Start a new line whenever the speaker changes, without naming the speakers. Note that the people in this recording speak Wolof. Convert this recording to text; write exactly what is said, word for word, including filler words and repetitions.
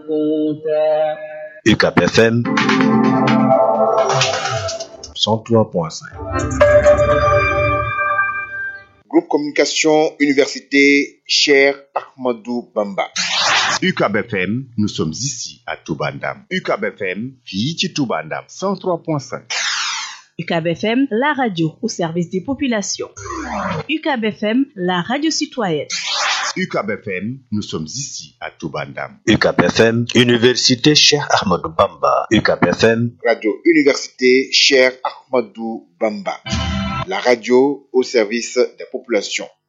كنتا
U C A B F M cent trois point cinq.
Groupe Communication Université Cheikh Ahmadou Bamba.
U C A B F M, nous sommes ici à Touba Ndam. U C A B F M, fii ci Touba Ndam cent trois point cinq.
U C A B F M, la radio au service des populations. U C A B F M, la radio citoyenne.
U C A B F M, nous sommes ici à Touba Ndam.
U C A B F M, Université Cheikh Ahmadou Bamba. U C A B F M,
Radio Université Cheikh Ahmadou Bamba. La radio au service des populations.